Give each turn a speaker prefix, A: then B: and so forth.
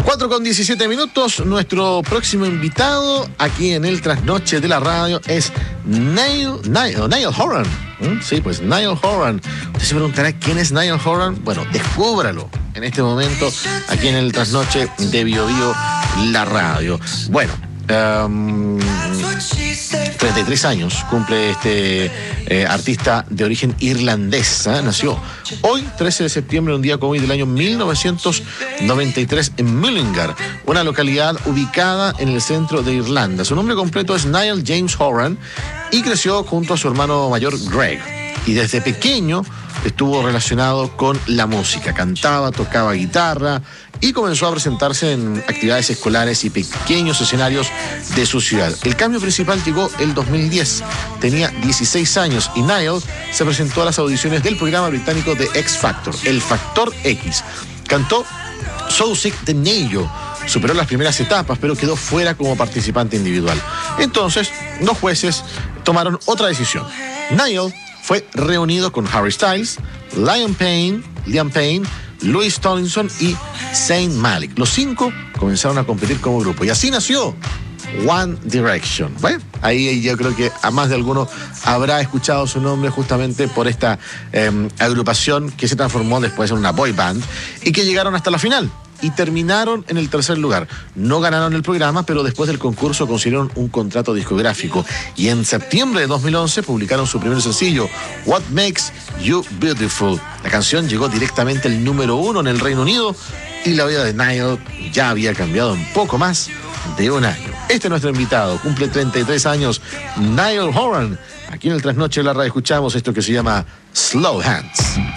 A: 4:17, nuestro próximo invitado aquí en el Trasnoche de la Radio es Niall Horan. Sí, pues Niall Horan. Usted se preguntará quién es Niall Horan. Bueno, descúbralo en este momento aquí en el Trasnoche de BioBio, la radio. Bueno, 33 años cumple este artista de origen irlandesa. Nació hoy, 13 de septiembre, un día como hoy del año 1993 en Mullingar, una localidad ubicada en el centro de Irlanda. Su nombre completo es Niall James Horan y creció junto a su hermano mayor Greg. Y desde pequeño estuvo relacionado con la música. Cantaba, tocaba guitarra y comenzó a presentarse en actividades escolares y pequeños escenarios de su ciudad. El cambio principal llegó el 2010. Tenía 16 años y Niall se presentó a las audiciones del programa británico de X Factor, El Factor X. Cantó So Sick de Neyo. Superó las primeras etapas, pero quedó fuera como participante individual. Entonces, los jueces tomaron otra decisión. Niall fue reunido con Harry Styles, Liam Payne, Louis Tomlinson y Zayn Malik. Los 5 comenzaron a competir como grupo y así nació One Direction. Bueno, ahí yo creo que a más de alguno habrá escuchado su nombre justamente por esta agrupación que se transformó después en una boy band y que llegaron hasta la final y terminaron en el tercer lugar. No ganaron el programa, pero después del concurso consiguieron un contrato discográfico y en septiembre de 2011 publicaron su primer sencillo, What Makes You Beautiful. La canción llegó directamente al número 1 en el Reino Unido y la vida de Niall ya había cambiado en poco más de un año. Este es nuestro invitado, cumple 33 años, Niall Horan. Aquí en el Trasnoche de la Radio escuchamos esto que se llama Slow Hands.